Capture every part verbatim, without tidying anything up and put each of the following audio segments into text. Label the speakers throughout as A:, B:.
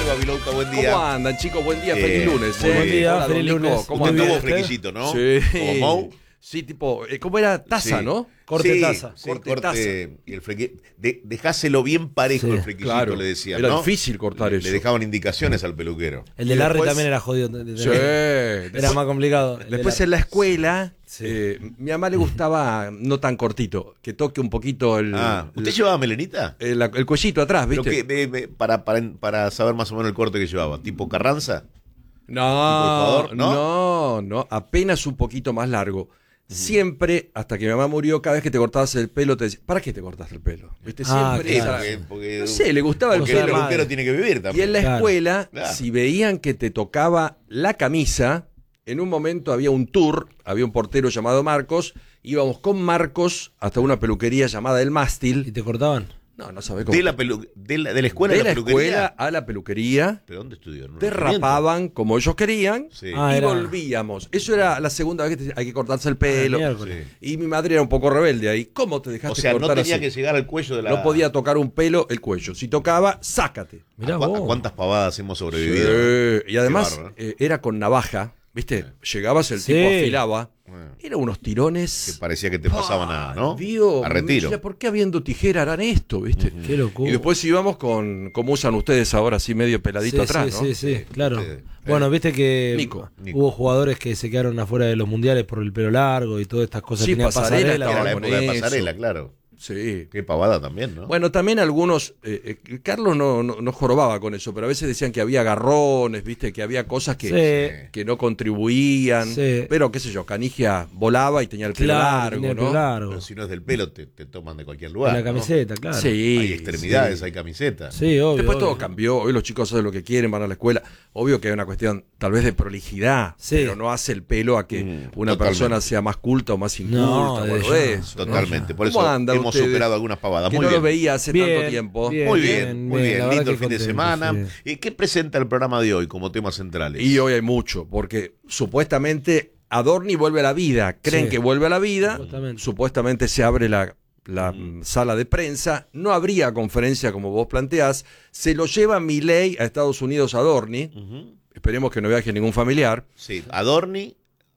A: Babilouca? Buen día.
B: ¿Cómo andan, chicos? Buen día,
A: Eh,
B: feliz lunes.
A: muy
B: ¿eh?
A: buen
C: día,
B: Hola,
C: feliz
B: don Nico,
C: lunes.
B: ¿cómo
A: Usted
B: andan?
A: tuvo
C: ¿Usted?
A: flequillito, ¿no?
B: Sí.
A: Como Mou.
B: Sí, tipo, eh, ¿cómo era? Taza,
A: Sí.
B: ¿no?
C: Corte
A: Sí,
C: taza.
A: sí,
B: Corte
A: corte
B: taza.
A: y el flequi- de- dejáselo bien parejo
C: Sí,
A: el flequillito,
B: Claro,
A: le decían,
B: era
A: ¿no?
B: difícil cortar
A: Le-
B: eso.
A: Le dejaban indicaciones al peluquero.
C: El de
B: Y
C: Larry
B: después-
C: también era jodido. de- de-
B: Sí.
C: Era
B: Después-
C: más complicado. El de
B: Después
C: Larry.
B: en la escuela,
C: Sí.
B: eh, mi mamá le gustaba no tan cortito, que toque un poquito el,
A: Ah, ¿usted
B: el,
A: llevaba melenita?
B: el- el cuellito atrás,
A: Pero
B: ¿viste?
A: que, ve- ve, para, para, para saber más o menos el corte que llevaba. ¿Tipo Carranza?
B: No,
A: Ecuador, ¿no?
B: no, no, apenas un poquito más largo. Siempre, hasta que mi mamá murió, cada vez que te cortabas el pelo, te decía, ¿para qué te cortaste el pelo? ¿Viste?
C: Ah,
B: Siempre
A: Sí,
B: esa-
C: claro.
A: porque, porque-
B: No sé, le gustaba el
A: porque
C: Cosa
A: el
C: de
B: pelo.
A: peluquero
C: madre.
A: tiene que vivir
B: Y
A: también.
B: en la
C: Claro.
B: escuela,
A: Claro.
B: si veían que te tocaba la camisa, en un momento había un tour, había un portero llamado Marcos, íbamos con Marcos hasta una peluquería llamada El
C: ¿Y
B: Mástil.
C: te cortaban?
B: No, no sabés cómo.
A: De la, pelu- de la, de la escuela
B: De
A: a la,
B: la
A: peluquería.
B: escuela a la peluquería,
A: ¿Pero dónde estudió? ¿En un
B: te
A: regimiento?
B: rapaban como ellos querían
A: Sí.
C: Ah,
B: y
C: era-
B: volvíamos. Eso era la segunda vez que te- hay que cortarse el
C: Ah,
B: pelo.
C: miércoles.
A: Sí.
B: Y mi madre era un poco rebelde ahí. ¿Cómo te dejaste
A: O sea, no
B: cortar
A: tenía
B: así?
A: que llegar al cuello de la...
B: No podía tocar un pelo el cuello. Si tocaba, sácate.
C: Mirá
A: ¿A, cua-
C: vos.
A: a cuántas pavadas hemos sobrevivido?
B: Sí, y además
A: bárbaro.
B: eh, era con navaja, ¿viste? Llegabas, el
C: Sí.
B: tipo afilaba.
A: Bueno,
B: Eran unos
A: que
B: tirones.
A: parecía que te pasaba nada, ¿no?
B: Dios,
A: a retiro.
B: mira, ¿por qué habiendo tijera harán esto, viste?
C: Qué locura.
B: Y después íbamos con, como usan ustedes ahora, así medio peladito
C: sí,
B: atrás,
C: sí,
B: ¿no?
C: sí, sí, claro.
A: Sí.
C: Bueno, viste que
B: Nico.
A: Nico.
C: hubo jugadores que se quedaron afuera de los mundiales por el pelo largo y todas estas cosas.
B: Sí,
C: Tenía
B: pasarela
C: pasarela.
A: Era la
B: estaba
C: bueno.
B: con
A: época de
B: eso.
A: pasarela, claro.
B: Sí.
A: Qué pavada también, ¿no?
B: Bueno, también algunos, eh, eh, Carlos no, no, no jorobaba con eso, pero a veces decían que había garrones, viste, que había cosas que,
C: Sí.
B: que no contribuían,
C: Sí.
B: pero qué sé yo, Canigia volaba y tenía el pelo
C: Claro,
B: largo,
C: tenía el
B: ¿no?
C: pelo largo.
A: Pero si no es del pelo, te, te toman de cualquier
C: En
A: lugar.
C: la
A: ¿no?
C: camiseta, claro.
B: Sí.
A: Hay extremidades,
B: sí.
A: hay camisetas.
C: Sí, obvio.
B: Después todo
C: obvio.
B: cambió, hoy los chicos hacen lo que quieren, van a la escuela. Obvio que hay una cuestión tal vez de prolijidad,
C: Sí.
B: pero no hace el pelo a que
A: Mm,
B: una
A: totalmente.
B: persona sea más culta o más inculta,
C: No,
B: o
C: de
B: algo
C: ya.
B: de eso, ¿no?
A: Totalmente. Por
B: ¿Cómo
A: eso
B: andan
A: hemos
B: ustedes?
A: superado algunas pavadas.
B: Que
A: Muy
B: no
A: bien.
B: lo veía hace
C: Bien,
B: tanto tiempo.
C: bien.
A: Muy bien, muy bien.
C: la verdad
A: Lindo
C: que
A: el fin de
C: contento,
A: semana.
C: sí.
A: ¿Y qué presenta el programa de hoy como temas centrales?
B: Y hoy hay mucho, porque supuestamente Adorni vuelve a la vida, creen
C: Sí.
B: que vuelve a la vida,
C: Supuestamente.
B: supuestamente se abre la, la mm, sala de prensa, no habría conferencia como vos planteás, se lo lleva Milei a Estados Unidos Adorni,
A: Ujú.
B: esperemos que no viaje ningún familiar,
A: Sí, Adorni,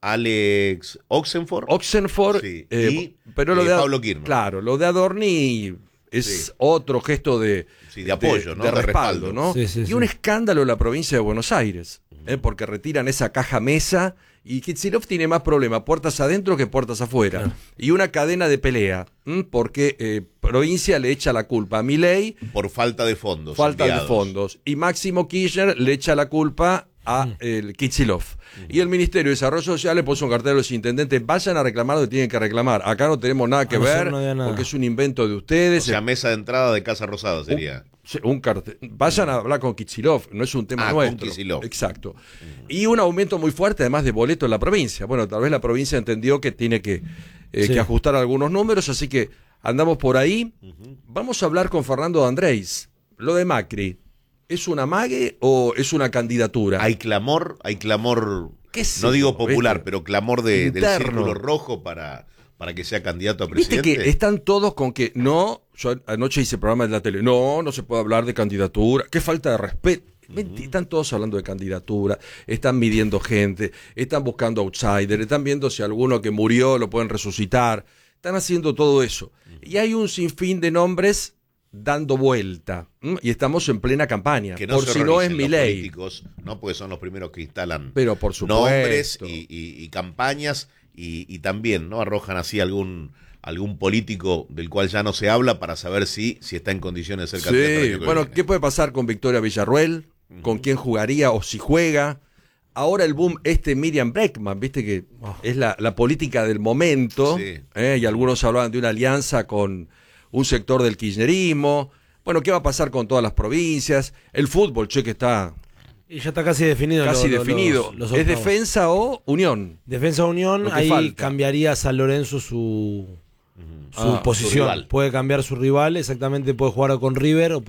A: Alex Oxenford.
B: Oxenford,
A: Sí,
B: eh,
A: y,
B: pero lo
A: eh,
B: de
A: Pablo Kirchner.
B: Claro, lo de Adorni es
A: Sí.
B: otro gesto de,
A: Sí, de apoyo, ¿no?
B: de
A: De
B: respaldo,
A: respaldo.
B: ¿no?
C: Sí, sí,
B: y
C: sí.
B: un escándalo en la provincia de Buenos Aires, ¿eh? Porque retiran esa caja mesa y Kicillof tiene más problemas, puertas adentro que puertas afuera. Y una cadena de pelea, ¿m? Porque eh, provincia le echa la culpa a Milei,
A: Por falta de fondos.
B: falta
A: enviados.
B: de fondos, y Máximo Kirchner le echa la culpa a el Kicillof. Y el Ministerio de Desarrollo Social le puso un cartel a los intendentes, vayan a reclamar lo que tienen que reclamar. Acá no tenemos nada que
C: A nosotros
B: ver,
C: no había nada.
B: porque es un invento de
A: O
B: ustedes.
A: sea, mesa de entrada de Casa Rosada sería.
B: Un cartel. Vayan a hablar con Kicillof, no es un tema
A: Ah, con
B: nuestro.
A: Kicillof.
B: Exacto. Y un aumento muy fuerte, además de boleto en la provincia. Bueno, tal vez la provincia entendió que tiene que, eh,
C: Sí.
B: que ajustar algunos números, así que andamos por ahí. Vamos a hablar con Fernando Andrés. Lo de Macri, ¿es una mague o es una candidatura?
A: Hay clamor, hay clamor,
B: ¿Qué sé
A: no
B: yo,
A: digo popular,
B: viste?
A: pero clamor de, del
B: Interno.
A: círculo rojo para, para que sea candidato a
B: Viste
A: presidente.
B: que están todos con que no, yo anoche hice programa en la tele, no, no se puede hablar de candidatura, qué falta de respeto. Menti- Están todos hablando de candidatura, están midiendo gente, están buscando outsiders, están viendo si alguno que murió lo pueden resucitar, están haciendo todo eso. Y hay un sinfín de nombres dando vuelta, ¿m? Y estamos en plena campaña,
A: Que no
B: por
A: se
B: si no es
A: organicen los
B: Milei.
A: políticos, no, porque son los primeros que instalan
B: Pero por supuesto.
A: nombres y, y- y campañas y, y también no arrojan así algún algún político del cual ya no se habla para saber si, si está en condiciones de ser candidato. el
B: Sí,
A: año que
B: bueno,
A: viene.
B: ¿qué puede pasar con Victoria Villarruel? ¿Con quién jugaría o si juega? Ahora el boom, este Miriam Bregman, viste que es la, la política del momento,
A: Sí.
B: ¿eh? Y algunos hablaban de una alianza con un sector del kirchnerismo. Bueno, ¿qué va a pasar con todas las provincias? El fútbol, che, que está
C: Y ya está casi definido.
B: casi
C: lo- lo-
B: definido.
C: los- los
B: ¿Es
C: octavos.
B: defensa o unión?
C: Defensa Unión,
B: Lo que
C: ahí
B: falta.
C: cambiaría San Lorenzo su, su
B: Ah, su
C: posición.
A: rival.
C: Puede cambiar su rival, exactamente, puede jugar o con River o